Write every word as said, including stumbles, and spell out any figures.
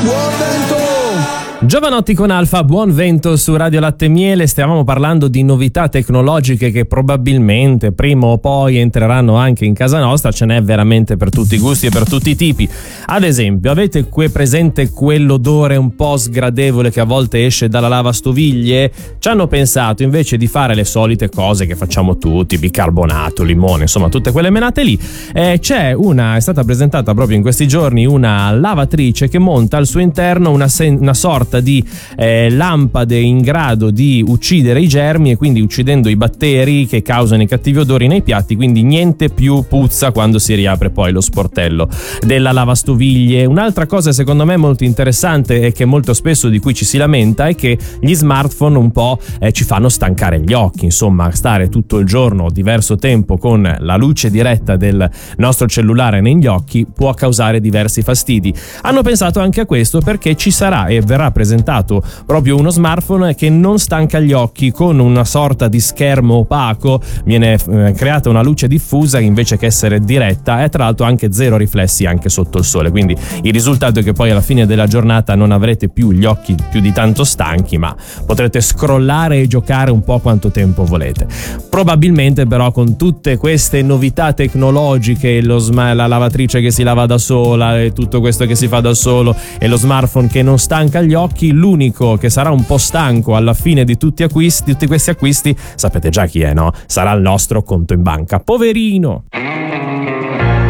Giovanotti con Alfa, buon vento su Radio Latte e Miele. Stavamo parlando di novità tecnologiche che probabilmente prima o poi entreranno anche in casa nostra. Ce n'è veramente per tutti i gusti e per tutti i tipi. Ad esempio, avete que presente quell'odore un po' sgradevole che a volte esce dalla lavastoviglie? Ci hanno pensato, invece di fare le solite cose che facciamo tutti, bicarbonato, limone, insomma tutte quelle menate lì, eh, c'è una, è stata presentata proprio in questi giorni una lavatrice che monta al suo interno una, sen- una sorta di eh, lampade in grado di uccidere i germi e quindi uccidendo i batteri che causano i cattivi odori nei piatti, quindi niente più puzza quando si riapre poi lo sportello della lavastoviglie. Un'altra cosa secondo me molto interessante e che molto spesso di cui ci si lamenta è che gli smartphone un po' eh, ci fanno stancare gli occhi, insomma stare tutto il giorno diverso tempo con la luce diretta del nostro cellulare negli occhi può causare diversi fastidi. Hanno pensato anche a questo perché ci sarà e verrà presentato proprio uno smartphone che non stanca gli occhi, con una sorta di schermo opaco viene eh, creata una luce diffusa invece che essere diretta e tra l'altro anche zero riflessi anche sotto il sole, quindi il risultato è che poi alla fine della giornata non avrete più gli occhi più di tanto stanchi, ma potrete scrollare e giocare un po' quanto tempo volete. Probabilmente però con tutte queste novità tecnologiche, lo sma- la lavatrice che si lava da sola e tutto questo che si fa da solo e lo smartphone che non stanca gli occhi, l'unico che sarà un po' stanco alla fine di tutti, acquisti, tutti questi acquisti, sapete già chi è, no? Sarà il nostro conto in banca. Poverino!